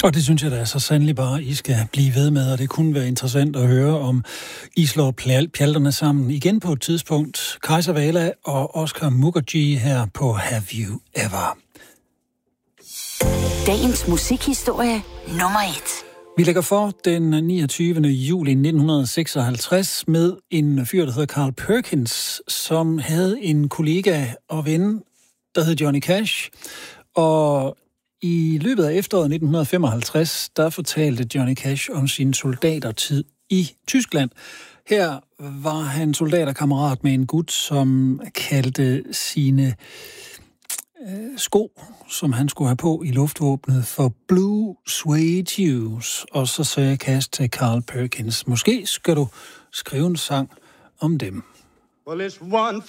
Og det synes jeg da er så sandelig bare, I skal blive ved med, og det kunne være interessant at høre, om I slår pjalterne sammen igen på et tidspunkt. Kajsa Wala og Oscar Mukherjee her på Have You Ever. Dagens musikhistorie nummer 1. Vi lægger for den 29. juli 1956 med en fyr, der hedder Carl Perkins, som havde en kollega og ven, der hed Johnny Cash. Og i løbet af efteråret 1955, der fortalte Johnny Cash om sin soldatertid i Tyskland. Her var han soldaterkammerat med en gut, som kaldte sine sko, som han skulle have på i luftvåbnet, for Blue Suede Shoes. Og så sagde Cash til Carl Perkins, måske skal du skrive en sang om dem. Well, it's one